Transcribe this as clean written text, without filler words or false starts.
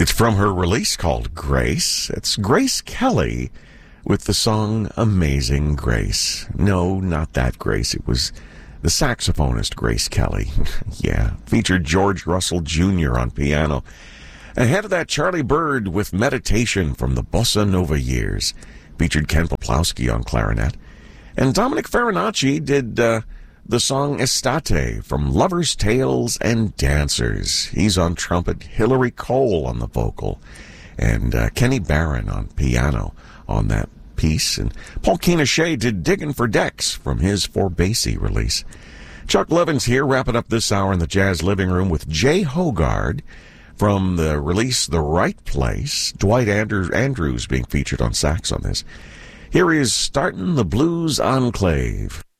It's from her release called Grace. It's Grace Kelly with the song Amazing Grace. No, not that Grace. It was the saxophonist Grace Kelly. Yeah, featured George Russell Jr. on piano. Ahead of that, Charlie Bird with Meditation from the Bossa Nova years. Featured Ken Poplawski on clarinet. And Dominic Farinacci did the song Estate from Lovers, Tales, and Dancers. He's on trumpet, Hillary Cole on the vocal, and Kenny Barron on piano on that piece. And Paul Keenan-Shea did Diggin' for Decks from his For Basie release. Chuck Levins here, wrapping up this hour in the Jazz Living Room with Jay Hogard from the release The Right Place. Dwight Andrews being featured on sax on this. Here he is starting the Blues Enclave.